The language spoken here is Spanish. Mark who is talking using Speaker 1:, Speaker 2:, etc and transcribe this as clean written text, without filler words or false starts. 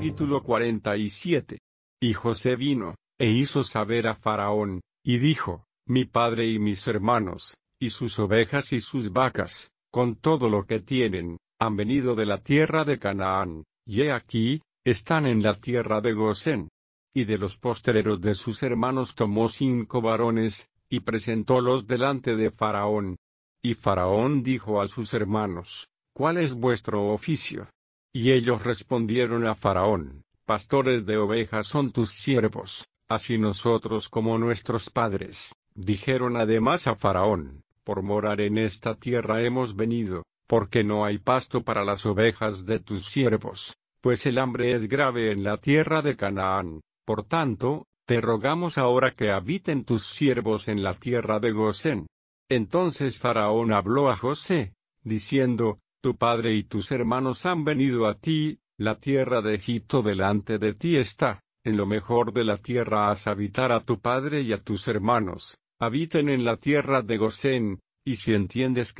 Speaker 1: Capítulo 47. Y José vino, e hizo saber a Faraón, y dijo: Mi padre y mis hermanos, y sus ovejas y sus vacas, con todo lo que tienen, han venido de la tierra de Canaán, y he aquí, están en la tierra de Gosén. Y de los postreros de sus hermanos tomó 5 varones, y presentólos delante de Faraón. Y Faraón dijo a sus hermanos: ¿Cuál es vuestro oficio? Y ellos respondieron a Faraón: Pastores de ovejas son tus siervos, así nosotros como nuestros padres. Dijeron además a Faraón: Por morar en esta tierra hemos venido, porque no hay pasto para las ovejas de tus siervos, pues el hambre es grave en la tierra de Canaán. Por tanto, te rogamos ahora que habiten tus siervos en la tierra de Gosén. Entonces Faraón habló a José, diciendo: Tu padre y tus hermanos han venido a ti, la tierra de Egipto delante de ti está, en lo mejor de la tierra haz habitar a tu padre y a tus hermanos, habiten en la tierra de Gosén, y si entiendes